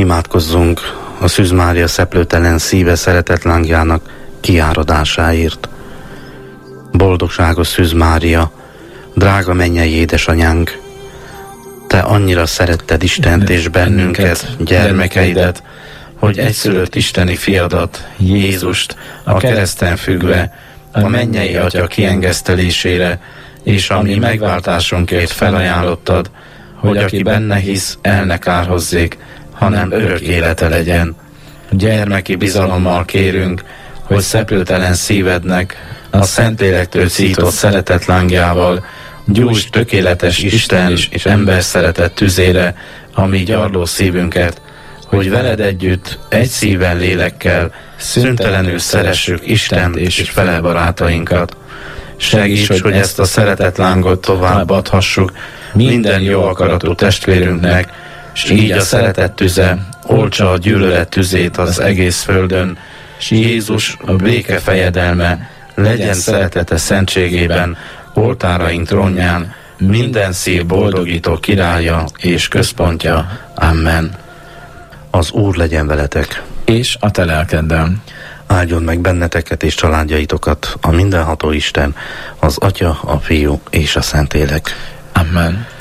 Imádkozzunk a Szűz Mária szeplőtelen szíve szeretetlángjának kiáradásáért. Boldogságos Szűz Mária, drága mennyei édesanyánk, Te annyira szeretted Istent és bennünket, gyermekeidet, hogy egyszülött isteni fiadat, Jézust, a kereszten függve, a mennyei Atya kiengesztelésére és a mi megváltásunkért felajánlottad, hogy aki benne hisz, el ne kárhozzék, hanem örök élete legyen. Gyermeki bizalommal kérünk, hogy szeplőtelen szívednek, a Szentlélektől szított szeretetlángjával gyújtsd tökéletes Isten és ember szeretet tüzére a mi gyarló szívünket, hogy veled együtt, egy szívvel, lélekkel, szüntelenül szeressük Istent és fele barátainkat. Segíts, hogy ezt a szeretetlángot tovább adhassuk minden jó akaratú testvérünknek, s így a szeretet tüze oltsa a gyűlölet tüzét az egész földön, s Jézus, a béke fejedelme, legyen szeretete szentségében, oltáraink trónján, minden szív boldogító királya és központja. Amen. Az Úr legyen veletek. És a te lelkeddel. Áldjon meg benneteket és családjaitokat a mindenható Isten, az Atya, a Fiú és a Szentlélek. Amen.